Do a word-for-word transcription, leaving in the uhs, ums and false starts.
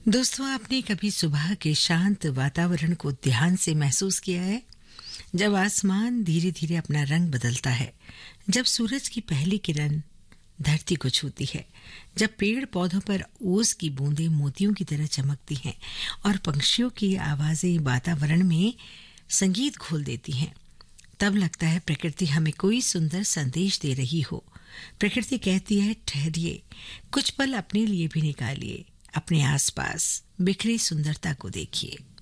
दोस्तों, आपने कभी सुबह के शांत वातावरण को ध्यान से महसूस किया है? जब आसमान धीरे धीरे अपना रंग बदलता है, जब सूरज की पहली किरण धरती को छूती है, जब पेड़ पौधों पर ओस की बूंदें मोतियों की तरह चमकती हैं और पंछियों की आवाजें वातावरण में संगीत घोल देती हैं, तब लगता है प्रकृति हमें कोई सुंदर संदेश दे रही हो। प्रकृति कहती है, ठहरिए, कुछ पल अपने लिए भी निकालिए, अपने आसपास बिखरी सुंदरता को देखिए।